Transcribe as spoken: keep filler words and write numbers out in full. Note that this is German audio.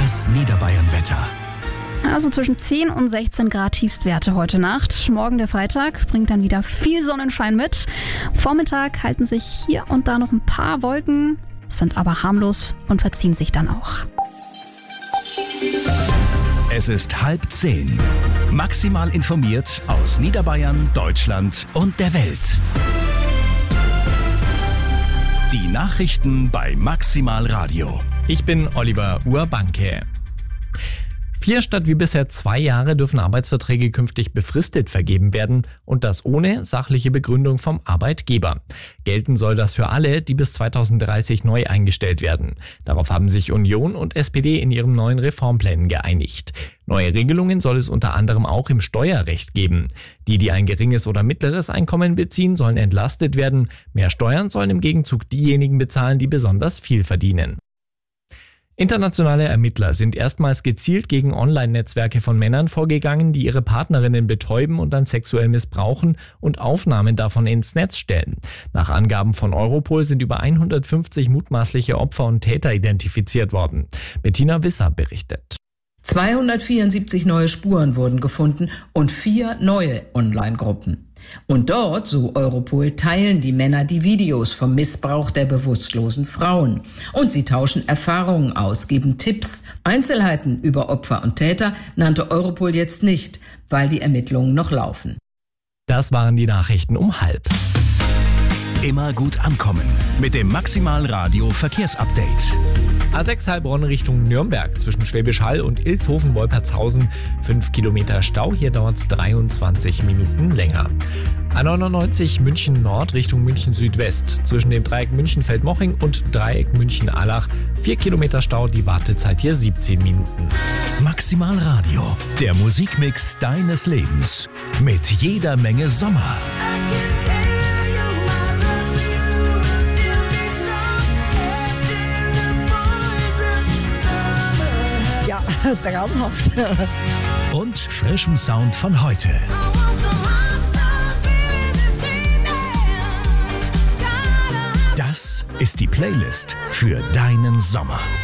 Das Niederbayern-Wetter. Also zwischen zehn und sechzehn Grad Tiefstwerte heute Nacht. Morgen der Freitag bringt dann wieder viel Sonnenschein mit. Vormittag halten sich hier und da noch ein paar Wolken, sind aber harmlos und verziehen sich dann auch. Es ist halb zehn. Maximal informiert aus Niederbayern, Deutschland und der Welt. Die Nachrichten bei Maximal Radio. Ich bin Oliver Urbanke. Vier statt wie bisher zwei Jahre dürfen Arbeitsverträge künftig befristet vergeben werden und das ohne sachliche Begründung vom Arbeitgeber. Gelten soll das für alle, die bis zweitausenddreißig neu eingestellt werden. Darauf haben sich Union und S P D in ihren neuen Reformplänen geeinigt. Neue Regelungen soll es unter anderem auch im Steuerrecht geben. Die, die ein geringes oder mittleres Einkommen beziehen, sollen entlastet werden. Mehr Steuern sollen im Gegenzug diejenigen bezahlen, die besonders viel verdienen. Internationale Ermittler sind erstmals gezielt gegen Online-Netzwerke von Männern vorgegangen, die ihre Partnerinnen betäuben und dann sexuell missbrauchen und Aufnahmen davon ins Netz stellen. Nach Angaben von Europol sind über hundertfünfzig mutmaßliche Opfer und Täter identifiziert worden. Bettina Wisser berichtet. zweihundertvierundsiebzig neue Spuren wurden gefunden und vier neue Online-Gruppen. Und dort, so Europol, teilen die Männer die Videos vom Missbrauch der bewusstlosen Frauen. Und sie tauschen Erfahrungen aus, geben Tipps. Einzelheiten über Opfer und Täter nannte Europol jetzt nicht, weil die Ermittlungen noch laufen. Das waren die Nachrichten um halb. Immer gut ankommen mit dem Maximal Radio Verkehrsupdate. A sechs Heilbronn Richtung Nürnberg zwischen Schwäbisch Hall und Ilshofen-Wolpertshausen. fünf Kilometer Stau, hier dauert es dreiundzwanzig Minuten länger. A neunundneunzig München Nord Richtung München Südwest zwischen dem Dreieck München-Feldmoching und Dreieck München-Allach. vier Kilometer Stau, die Wartezeit hier siebzehn Minuten. Maximal Radio, der Musikmix deines Lebens. Mit jeder Menge Sommer. Ja, traumhaft. Und frischem Sound von heute. Das ist die Playlist für deinen Sommer.